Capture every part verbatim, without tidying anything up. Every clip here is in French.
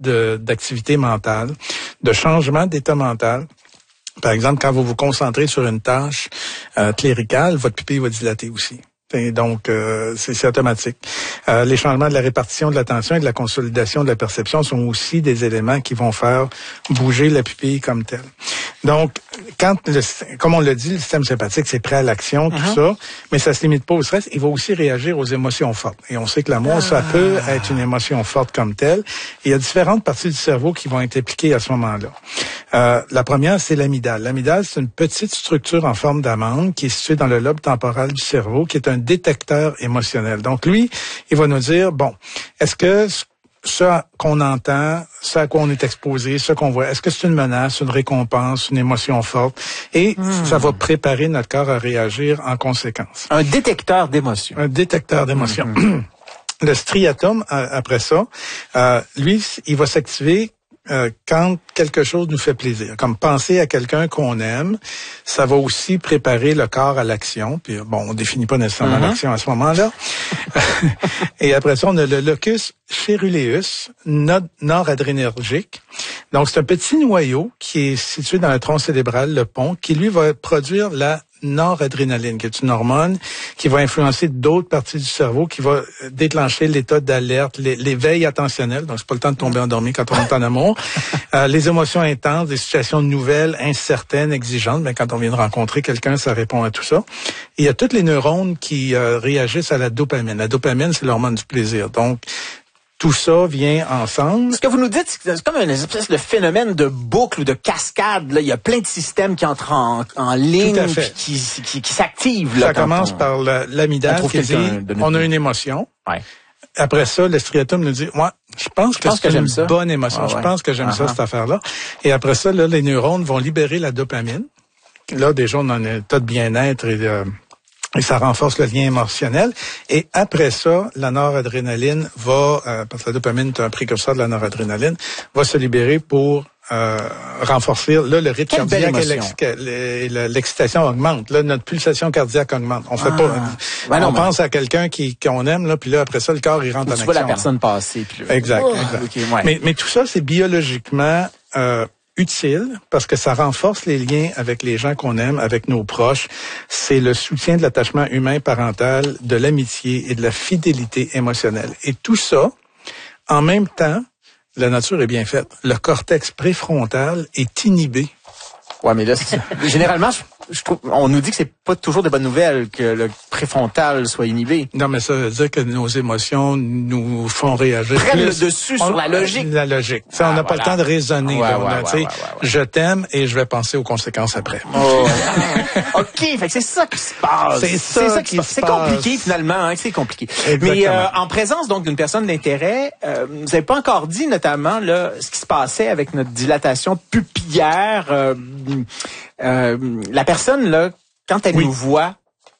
de, d'activité mentale, de changement d'état mental. Par exemple, quand vous vous concentrez sur une tâche euh, cléricale, votre pupille va dilater aussi. Et donc, euh, c'est, c'est automatique. Euh, les changements de la répartition de l'attention et de la consolidation de la perception sont aussi des éléments qui vont faire bouger la pupille comme telle. Donc, quand, le, comme on l'a dit, le système sympathique, c'est prêt à l'action, tout uh-huh. ça, mais ça se limite pas au stress. Il va aussi réagir aux émotions fortes. Et on sait que l'amour, ah. ça peut être une émotion forte comme telle. Et il y a différentes parties du cerveau qui vont être impliquées à ce moment-là. Euh, la première, c'est l'amygdale. L'amygdale, c'est une petite structure en forme d'amande qui est située dans le lobe temporal du cerveau, qui est un détecteur émotionnel. Donc, lui, il va nous dire, bon, est-ce que ce qu'on entend, ce à quoi on est exposé, ce qu'on voit, est-ce que c'est une menace, une récompense, une émotion forte? Et mmh. ça va préparer notre corps à réagir en conséquence. Un détecteur d'émotion. Un détecteur d'émotion. Mmh. Le striatum, après ça, euh, lui, il va s'activer Euh, quand quelque chose nous fait plaisir, comme penser à quelqu'un qu'on aime, ça va aussi préparer le corps à l'action. Puis bon, on définit pas nécessairement mm-hmm. l'action à ce moment-là. Et après ça, on a le locus ceruleus noradrénergique. Donc, c'est un petit noyau qui est situé dans le tronc cérébral, le pont, qui lui va produire la noradrénaline, qui est une hormone qui va influencer d'autres parties du cerveau, qui va déclencher l'état d'alerte, l'éveil attentionnel. Donc, c'est pas le temps de tomber endormi quand on est en amour. Euh, les émotions intenses, des situations nouvelles, incertaines, exigeantes. Ben, quand on vient de rencontrer quelqu'un, ça répond à tout ça. Et il y a toutes les neurones qui euh, réagissent à la dopamine. La dopamine, c'est l'hormone du plaisir. Donc, tout ça vient ensemble. Ce que vous nous dites, c'est comme une espèce de phénomène de boucle ou de cascade. Là, il y a plein de systèmes qui entrent en, en ligne, puis qui, qui, qui s'activent. Là, ça commence on, par la, l'amygdale qui dit, on a une émotion. Ouais. Après ça, le striatum nous dit, moi, je pense je que pense c'est que une ça. bonne émotion. Ah, ouais. Je pense que j'aime uh-huh. ça, cette affaire-là. Et après ça, là, les neurones vont libérer la dopamine. Là, déjà, on a un état de bien-être et de... Et ça renforce le lien émotionnel. Et après ça, la noradrénaline va, euh, parce que la dopamine est un précurseur de la noradrénaline, va se libérer pour euh, renforcer là, le rythme Quelle cardiaque et l'excitation augmente. Là, notre pulsation cardiaque augmente. On fait ah. pas. Ben non, on mais... pense à quelqu'un qui qu'on aime, là, puis là, après ça, le corps, il rentre en action. Tu vois la personne passer. Puis là... Exact. Oh, exact. Okay, ouais. mais, mais tout ça, c'est biologiquement... Euh, utile parce que ça renforce les liens avec les gens qu'on aime, avec nos proches. C'est le soutien de l'attachement humain parental, de l'amitié et de la fidélité émotionnelle. Et tout ça, en même temps, la nature est bien faite. Le cortex préfrontal est inhibé. Ouais, mais là, généralement, je, je trouve, on nous dit que c'est pas toujours des bonnes nouvelles que le préfrontal soit inhibé. Non, mais ça veut dire que nos émotions nous font réagir. Prennent plus. le dessus on, sur la logique. La logique. Ah, on n'a voilà. pas le temps de raisonner. Ouais, là, ouais, on a, ouais, ouais, ouais, ouais. Je t'aime et je vais penser aux conséquences après. Oh. OK, fait que c'est ça qui se passe. C'est ça, c'est ça qui qui se passe. C'est compliqué finalement, hein, c'est compliqué. Exactement. Mais euh, en présence donc d'une personne d'intérêt, euh, vous n'avez pas encore dit notamment là ce qui se passait avec notre dilatation pupillaire. Euh, euh, la personne là, quand elle oui. nous voit,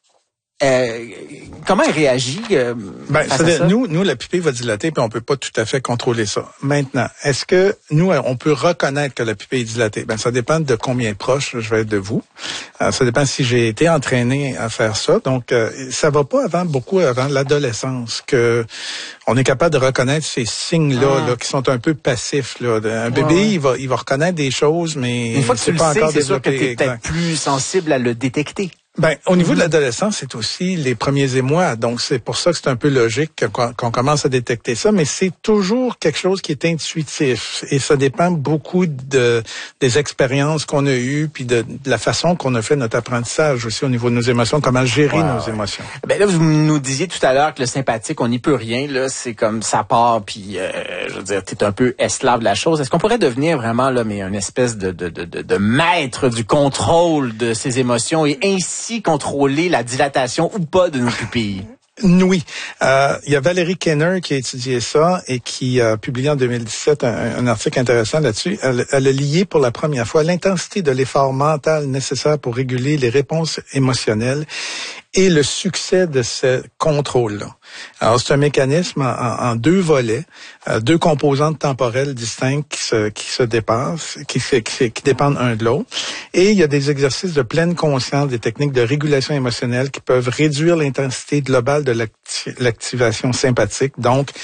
Euh, comment elle réagit euh, ben, face à ça? Nous, nous, la pupille va dilater, puis on peut pas tout à fait contrôler ça. Maintenant, est-ce que nous, on peut reconnaître que la pupille est dilatée? Ben, ça dépend de combien proche je vais être de vous. Euh, ça dépend si j'ai été entraîné à faire ça. Donc, euh, ça va pas avant beaucoup avant l'adolescence que on est capable de reconnaître ces signes-là, ah. là, qui sont un peu passifs. Là. Un bébé, ouais. il va, il va reconnaître des choses, mais une fois que c'est tu pas le sais, encore c'est sûr que développé. t'es peut-être plus sensible à le détecter. Ben, au niveau de l'adolescence, c'est aussi les premiers émois. Donc, c'est pour ça que c'est un peu logique qu'on, qu'on commence à détecter ça. Mais c'est toujours quelque chose qui est intuitif. Et ça dépend beaucoup de, des expériences qu'on a eues, puis de, de la façon qu'on a fait notre apprentissage aussi au niveau de nos émotions, comment gérer wow. nos émotions. Ben là, vous nous disiez tout à l'heure que le sympathique, on n'y peut rien. Là, c'est comme ça part, puis euh, je veux dire, t'es un peu esclave de la chose. Est-ce qu'on pourrait devenir vraiment là, mais une espèce de, de, de, de, de maître du contrôle de ses émotions et ainsi contrôler la dilatation ou pas de nos pupilles? Oui. Euh, il y a Valérie Kenner qui a étudié ça et qui a publié en deux mille dix-sept un, un article intéressant là-dessus. Elle, elle a lié pour la première fois l'intensité de l'effort mental nécessaire pour réguler les réponses émotionnelles et le succès de ce contrôle-là. Alors, c'est un mécanisme en, en, en deux volets, euh, deux composantes temporelles distinctes qui se, qui se dépassent, qui, qui, qui dépendent un de l'autre. Et il y a des exercices de pleine conscience, des techniques de régulation émotionnelle qui peuvent réduire l'intensité globale de l'acti- l'activation sympathique, donc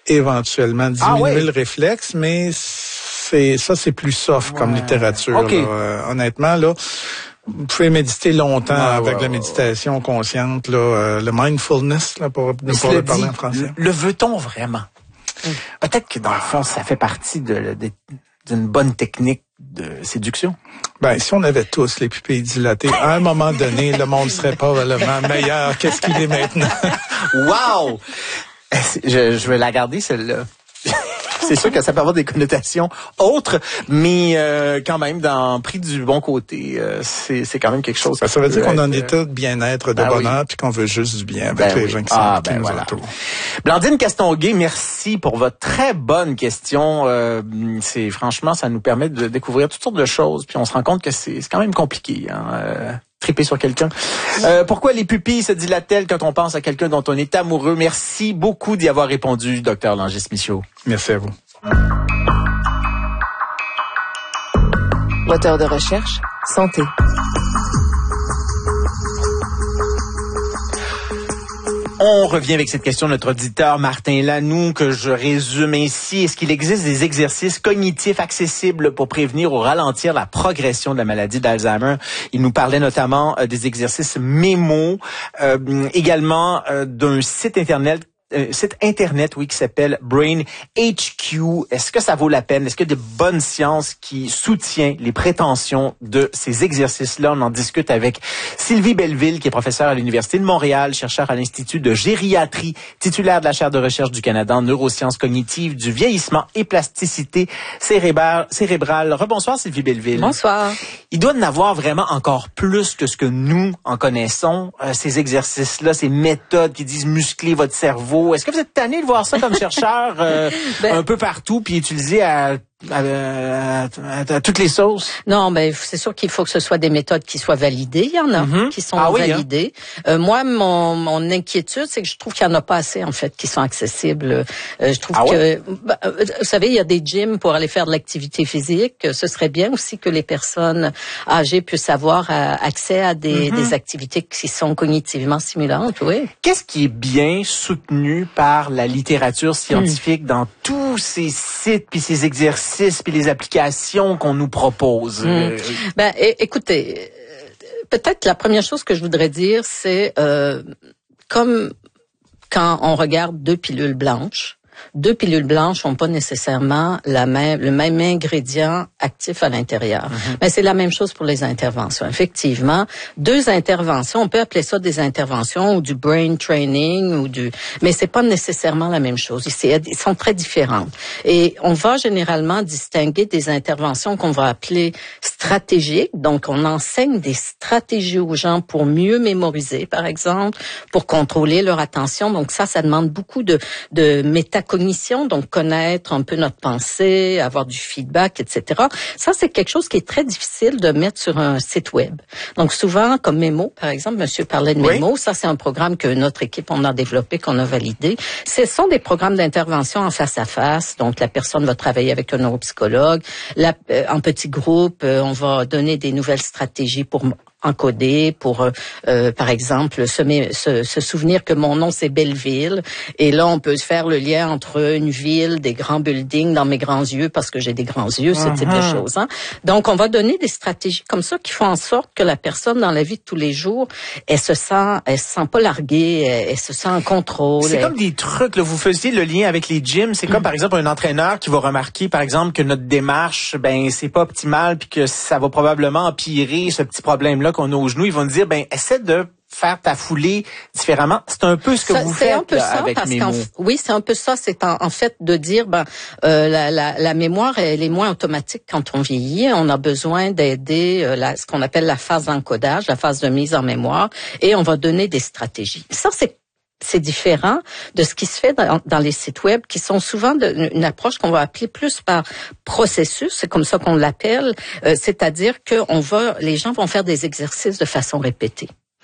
éventuellement diminuer ah, oui. le réflexe, mais c'est ça, c'est plus soft ouais. comme littérature. Okay. Là. Euh, honnêtement, là, vous pouvez méditer longtemps ah, avec ouais, la méditation consciente, là, euh, le mindfulness, là, pour ne pas le parler en français. Le, le veut-on vraiment? Mm. Peut-être que dans le fond, ça fait partie de, de, d'une bonne technique de séduction. Ben, si on avait tous les pupilles dilatées, à un moment donné, le monde serait probablement meilleur qu'est-ce qu'il est maintenant. Wow! Je, je vais la garder, celle-là. C'est sûr que ça peut avoir des connotations autres, mais euh, quand même, dans pris du bon côté, euh, c'est, c'est quand même quelque chose. Ben, ça veut dire qu'on a un état de bien-être, de ben bonheur, oui. puis qu'on veut juste du bien avec ben les oui. gens qui, sont, ah, qui ben nous voilà. entourent. Blandine Castonguay, merci pour votre très bonne question. Euh, c'est franchement, ça nous permet de découvrir toutes sortes de choses, puis on se rend compte que c'est, c'est quand même compliqué. Hein, euh, triper sur quelqu'un. Euh, pourquoi les pupilles se dilatent-elles quand on pense à quelqu'un dont on est amoureux? Merci beaucoup d'y avoir répondu, docteur Langis-Michaud. Merci à vous. Moteur de recherche, santé. On revient avec cette question de notre auditeur Martin Lanoux, que je résume ainsi. Est-ce qu'il existe des exercices cognitifs accessibles pour prévenir ou ralentir la progression de la maladie d'Alzheimer? Il nous parlait notamment euh, des exercices mémo, euh, également euh, d'un site Internet Un site internet, oui, qui s'appelle Brain H Q. Est-ce que ça vaut la peine? Est-ce qu'il y a de bonnes sciences qui soutient les prétentions de ces exercices-là? On en discute avec Sylvie Belleville, qui est professeure à l'Université de Montréal, chercheur à l'Institut de gériatrie, titulaire de la chaire de recherche du Canada en neurosciences cognitives, du vieillissement et plasticité cérébrale. cérébrale. Rebonsoir, Sylvie Belleville. Bonsoir. Il doit y en avoir vraiment encore plus que ce que nous en connaissons, euh, ces exercices-là, ces méthodes qui disent muscler votre cerveau. Est-ce que vous êtes tanné de voir ça comme chercheur euh, ben, un peu partout puis utilisé à À, à, à, à toutes les sauces? Non, ben c'est sûr qu'il faut que ce soit des méthodes qui soient validées. Il y en a mm-hmm. qui sont ah, oui, validées. Hein? Euh, moi, mon, mon inquiétude, c'est que je trouve qu'il y en a pas assez en fait qui sont accessibles. Euh, je trouve ah, que, ouais? ben, vous savez, il y a des gyms pour aller faire de l'activité physique. Ce serait bien aussi que les personnes âgées puissent avoir accès à des, mm-hmm. des activités qui sont cognitivement stimulantes. Oui. Qu'est-ce qui est bien soutenu par la littérature scientifique mm. dans tous ces sites puis ces exercices? Puis les applications qu'on nous propose. Mmh. Ben, écoutez, peut-être la première chose que je voudrais dire, c'est euh, comme quand on regarde deux pilules blanches. Deux pilules blanches n'ont pas nécessairement la même, le même ingrédient actif à l'intérieur. Mm-hmm. Mais c'est la même chose pour les interventions. Effectivement, deux interventions, on peut appeler ça des interventions ou du brain training ou du, mais c'est pas nécessairement la même chose. Ils sont très différentes. Et on va généralement distinguer des interventions qu'on va appeler stratégiques. Donc, on enseigne des stratégies aux gens pour mieux mémoriser, par exemple, pour contrôler leur attention. Donc ça, ça demande beaucoup de, de méta cognition, donc connaître un peu notre pensée, avoir du feedback, et cetera. Ça, c'est quelque chose qui est très difficile de mettre sur un site web. Donc souvent, comme Mémo, par exemple, monsieur parlait de Mémo, oui. Ça c'est un programme que notre équipe, on a développé, qu'on a validé. Ce sont des programmes d'intervention en face à face, donc la personne va travailler avec un neuropsychologue. La, euh, en petit groupe, euh, on va donner des nouvelles stratégies pour encoder, pour, euh, par exemple, se, se, se souvenir que mon nom, c'est Belleville. Et là, on peut faire le lien entre une ville, des grands buildings dans mes grands yeux, parce que j'ai des grands yeux, ce uh-huh. type de choses. Hein. Donc, on va donner des stratégies comme ça qui font en sorte que la personne, dans la vie de tous les jours, elle se sent, elle se sent pas larguée, elle, elle se sent en contrôle. C'est elle... comme des trucs, là, vous faisiez le lien avec les gyms. C'est comme, mm. par exemple, un entraîneur qui va remarquer, par exemple, que notre démarche, ben, c'est pas optimal, puis que ça va probablement empirer ce petit problème-là qu'on a au genou. Ils vont nous dire, ben, essaie de faire ta foulée différemment. C'est un peu ce que ça, vous faites faites un peu là, ça, avec parce Mémo. Oui, c'est un peu ça. C'est en, en fait de dire, ben, euh, la, la, la mémoire, elle est moins automatique quand on vieillit. On a besoin d'aider euh, la, ce qu'on appelle la phase d'encodage, la phase de mise en mémoire, et on va donner des stratégies. Ça, c'est C'est différent de ce qui se fait dans, dans les sites web, qui sont souvent de, une approche qu'on va appeler plus par processus, c'est comme ça qu'on l'appelle, euh, c'est-à-dire que on va, les gens vont faire des exercices de façon répétée.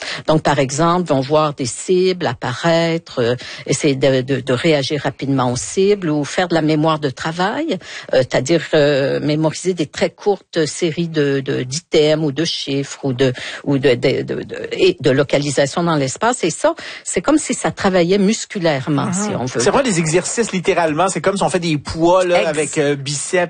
Donc, par exemple, vont voir des cibles apparaître, euh, essayer de, de, de réagir rapidement aux cibles ou faire de la mémoire de travail, euh, c'est-à-dire euh, mémoriser des très courtes séries de, de d'items ou de chiffres ou de ou de de, de, de, et de localisation dans l'espace. Et ça, c'est comme si ça travaillait musculairement, mm-hmm. si on veut. C'est vraiment des exercices littéralement. C'est comme si on fait des poids là Ex- avec euh, biceps